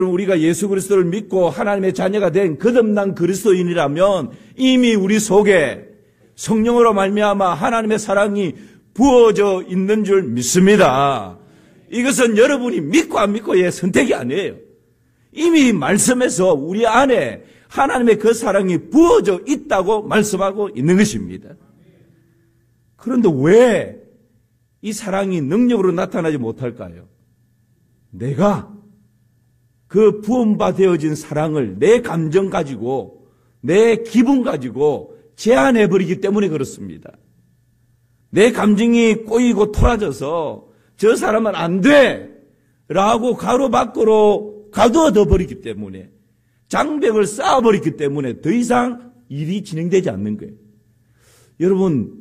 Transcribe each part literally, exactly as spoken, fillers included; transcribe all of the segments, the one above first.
우리가 예수 그리스도를 믿고 하나님의 자녀가 된 거듭난 그리스도인이라면 이미 우리 속에 성령으로 말미암아 하나님의 사랑이 부어져 있는 줄 믿습니다. 이것은 여러분이 믿고 안 믿고의 선택이 아니에요. 이미 말씀에서 우리 안에 하나님의 그 사랑이 부어져 있다고 말씀하고 있는 것입니다. 그런데 왜 이 사랑이 능력으로 나타나지 못할까요? 내가 그 부음받아진 사랑을 내 감정 가지고 내 기분 가지고 제한해버리기 때문에 그렇습니다. 내 감정이 꼬이고 토라져서 저 사람은 안 돼! 라고 가로밖으로 가두어 버리기 때문에 장벽을 쌓아버리기 때문에 더 이상 일이 진행되지 않는 거예요. 여러분,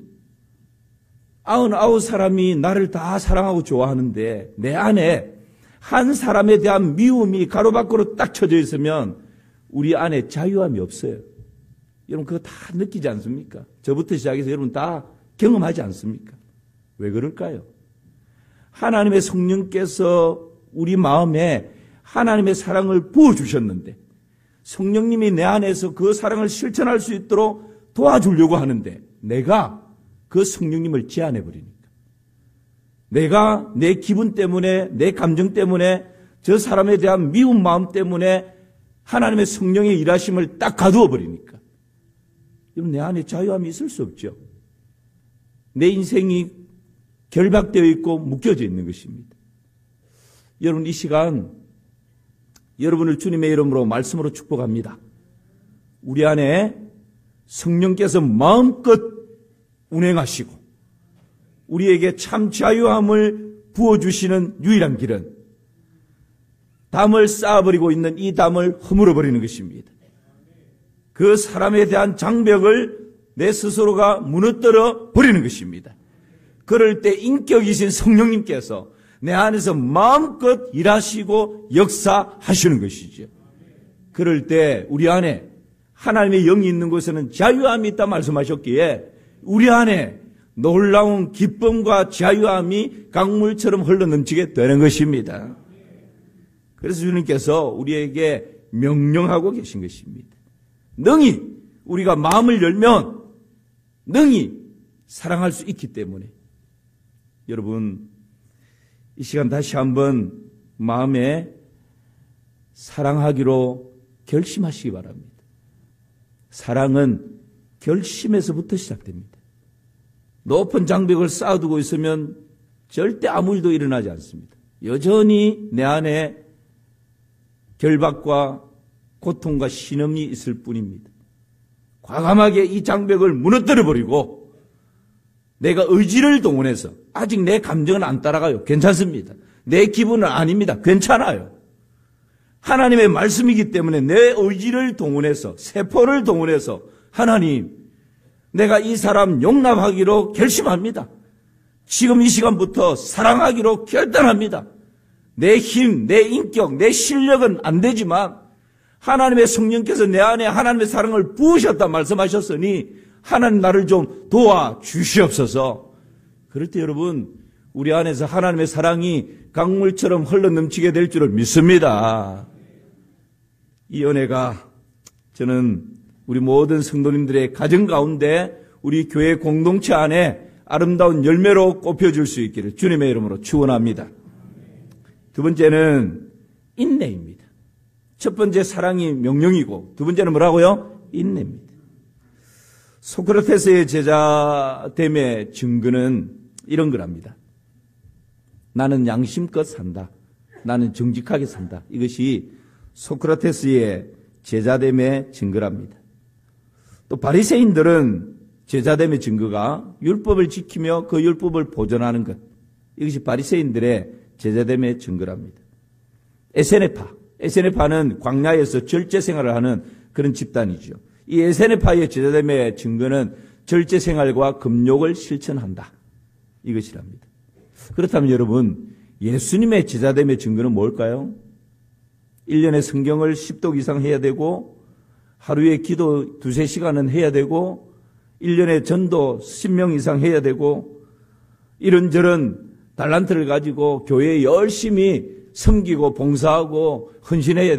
아흔아홉 사람이 나를 다 사랑하고 좋아하는데 내 안에 한 사람에 대한 미움이 가로밖으로 딱 쳐져 있으면 우리 안에 자유함이 없어요. 여러분 그거 다 느끼지 않습니까? 저부터 시작해서 여러분 다 경험하지 않습니까? 왜 그럴까요? 하나님의 성령께서 우리 마음에 하나님의 사랑을 부어주셨는데 성령님이 내 안에서 그 사랑을 실천할 수 있도록 도와주려고 하는데 내가 그 성령님을 제한해버리니까. 내가 내 기분 때문에 내 감정 때문에 저 사람에 대한 미운 마음 때문에 하나님의 성령의 일하심을 딱 가두어버리니까. 여러분 내 안에 자유함이 있을 수 없죠. 내 인생이 결박되어 있고 묶여져 있는 것입니다. 여러분 이 시간 여러분을 주님의 이름으로 말씀으로 축복합니다. 우리 안에 성령께서 마음껏 운행하시고 우리에게 참 자유함을 부어주시는 유일한 길은 담을 쌓아버리고 있는 이 담을 허물어버리는 것입니다. 그 사람에 대한 장벽을 내 스스로가 무너뜨려 버리는 것입니다. 그럴 때 인격이신 성령님께서 내 안에서 마음껏 일하시고 역사하시는 것이죠. 그럴 때 우리 안에 하나님의 영이 있는 곳에는 자유함이 있다 말씀하셨기에 우리 안에 놀라운 기쁨과 자유함이 강물처럼 흘러넘치게 되는 것입니다. 그래서 주님께서 우리에게 명령하고 계신 것입니다. 능히 우리가 마음을 열면 능히 사랑할 수 있기 때문에 여러분 이 시간 다시 한번 마음에 사랑하기로 결심하시기 바랍니다. 사랑은 결심에서부터 시작됩니다. 높은 장벽을 쌓아두고 있으면 절대 아무 일도 일어나지 않습니다. 여전히 내 안에 결박과 고통과 신음이 있을 뿐입니다. 과감하게 이 장벽을 무너뜨려버리고 내가 의지를 동원해서 아직 내 감정은 안 따라가요. 괜찮습니다. 내 기분은 아닙니다. 괜찮아요. 하나님의 말씀이기 때문에 내 의지를 동원해서 세포를 동원해서 하나님 내가 이 사람 용납하기로 결심합니다. 지금 이 시간부터 사랑하기로 결단합니다. 내 힘, 내 인격, 내 실력은 안 되지만 하나님의 성령께서 내 안에 하나님의 사랑을 부으셨다 말씀하셨으니 하나님 나를 좀 도와주시옵소서. 그럴 때 여러분 우리 안에서 하나님의 사랑이 강물처럼 흘러넘치게 될 줄을 믿습니다. 이 은혜가 저는 우리 모든 성도님들의 가정 가운데 우리 교회 공동체 안에 아름다운 열매로 꼽혀줄 수 있기를 주님의 이름으로 축원합니다. 두 번째는 인내입니다. 첫 번째 사랑이 명령이고 두 번째는 뭐라고요? 인내입니다. 소크라테스의 제자됨의 증거는 이런 거랍니다. 나는 양심껏 산다. 나는 정직하게 산다. 이것이 소크라테스의 제자됨의 증거랍니다. 또 바리새인들은 제자됨의 증거가 율법을 지키며 그 율법을 보존하는 것. 이것이 바리새인들의 제자됨의 증거랍니다. 에세네파. 에세네파는 광야에서 절제 생활을 하는 그런 집단이죠. 이 에세네파의 제자됨의 증거는 절제 생활과 금욕을 실천한다. 이것이랍니다. 그렇다면 여러분, 예수님의 제자됨의 증거는 뭘까요? 일 년에 성경을 십 독 이상 해야 되고 하루에 기도 두세 시간은 해야 되고 일 년에 전도 십 명 이상 해야 되고 이런저런 달란트를 가지고 교회에 열심히 섬기고 봉사하고 헌신해야